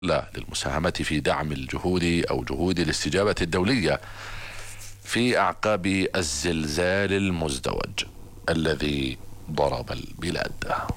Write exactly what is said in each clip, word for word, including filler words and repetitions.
لا للمساهمة في دعم الجهود أو جهود الاستجابة الدولية في أعقاب الزلزال المزدوج الذي ضرب البلاد.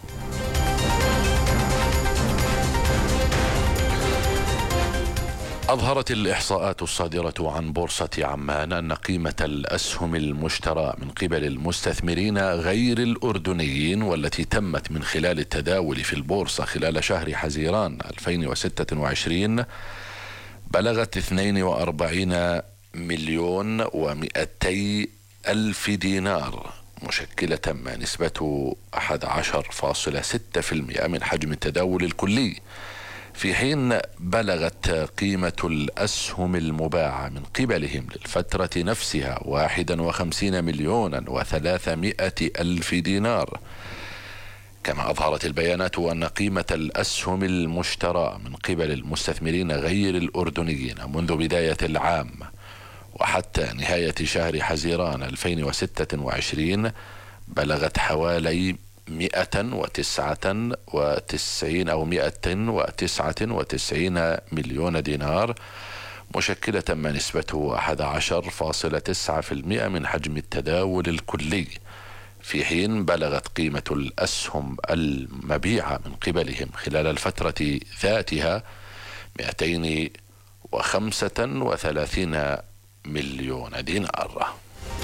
أظهرت الإحصاءات الصادرة عن بورصة عمان أن قيمة الأسهم المشترى من قبل المستثمرين غير الأردنيين والتي تمت من خلال التداول في البورصة خلال شهر حزيران ألفين وستة وعشرين بلغت اثنين وأربعين مليون ومئتي ألف دينار، مشكلة ما نسبة أحد عشر فاصلة ستة بالمئة من حجم التداول الكلي، في حين بلغت قيمة الأسهم المباعة من قبلهم للفترة نفسها واحدا وخمسين مليونا وثلاثمائة ألف دينار. كما أظهرت البيانات أن قيمة الأسهم المشترى من قبل المستثمرين غير الأردنيين منذ بداية العام وحتى نهاية شهر حزيران ألفين وستة وعشرين بلغت حوالي مئة وتسعة وتسعين أو مئة وتسعة وتسعين مليون دينار، مشكلة ما نسبته أحد عشر فاصلة تسعة بالمئة من حجم التداول الكلي، في حين بلغت قيمة الأسهم المبيعة من قبلهم خلال الفترة ذاتها مئتين وخمسة وثلاثين مليون دينار.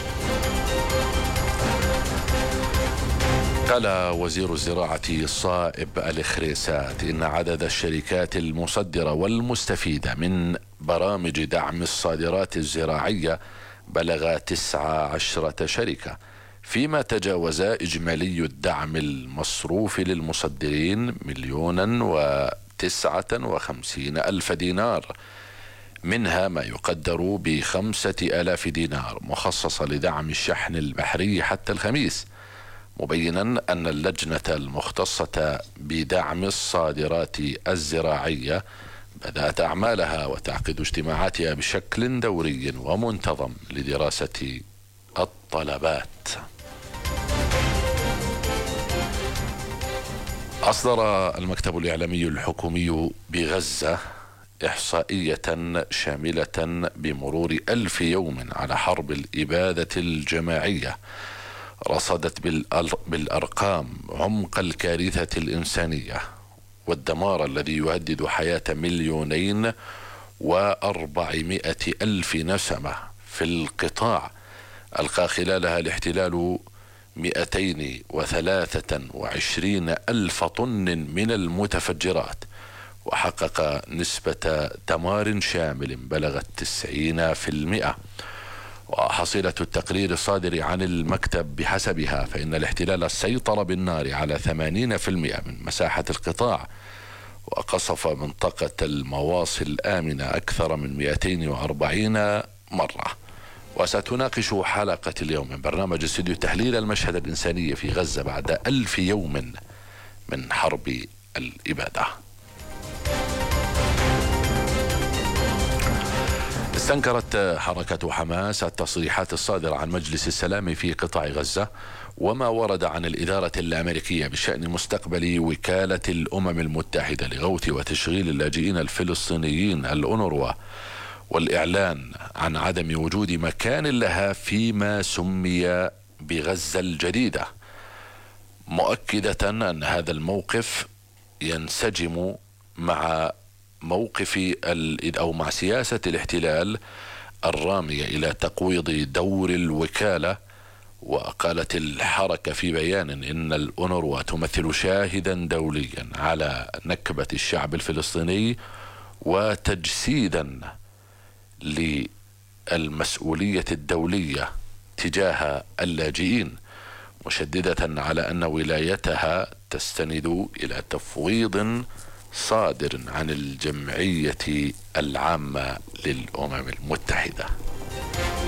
قال وزير الزراعة صائب الخريسات إن عدد الشركات المصدرة والمستفيدة من برامج دعم الصادرات الزراعية بلغ تسعة عشرة شركة، فيما تجاوز إجمالي الدعم المصروف للمصدرين مليونا وتسعة وخمسين ألف دينار، منها ما يقدر بخمسة آلاف دينار مخصصة لدعم الشحن البحري حتى الخميس، مبينا أن اللجنة المختصة بدعم الصادرات الزراعية بدأت أعمالها وتعقد اجتماعاتها بشكل دوري ومنتظم لدراسة الطلبات. أصدر المكتب الإعلامي الحكومي بغزة إحصائية شاملة بمرور ألف يوم على حرب الإبادة الجماعية رصدت بالأرقام عمق الكارثة الإنسانية والدمار الذي يهدد حياة مليونين وأربعمائة ألف نسمة في القطاع، ألقى خلالها الاحتلال مئتين وثلاثة وعشرين ألف طن من المتفجرات، وحقق نسبة دمار شامل بلغت تسعين بالمئة. وحصيلة التقرير الصادر عن المكتب بحسبها فإن الاحتلال سيطر بالنار على ثمانين بالمئة من مساحة القطاع، وقصف منطقة المواصل الآمنة أكثر من مئتين وأربعين مرة. وستناقش حلقة اليوم من برنامج استوديو تحليل المشهد الإنساني في غزة بعد ألف يوم من حرب الإبادة. استنكرت حركة حماس التصريحات الصادرة عن مجلس السلام في قطاع غزة وما ورد عن الإدارة الأمريكية بشأن مستقبل وكالة الأمم المتحدة لغوث وتشغيل اللاجئين الفلسطينيين الأونروا، والإعلان عن عدم وجود مكان لها فيما سمي بغزة الجديدة، مؤكدة أن هذا الموقف ينسجم مع موقف أو مع سياسة الاحتلال الرامية إلى تقويض دور الوكالة. وقالت الحركة في بيان إن الأونروا تمثل شاهدا دوليا على نكبة الشعب الفلسطيني وتجسيدا للمسؤولية الدولية تجاه اللاجئين، مشددة على أن ولايتها تستند إلى تفويض صادر عن الجمعية العامة للأمم المتحدة.